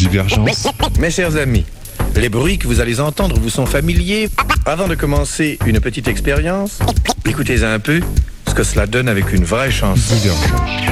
Divergence. Mes chers amis, les bruits que vous allez entendre vous sont familiers. Avant de commencer une petite expérience, écoutez un peu ce que cela donne avec une vraie chanson. Divergence.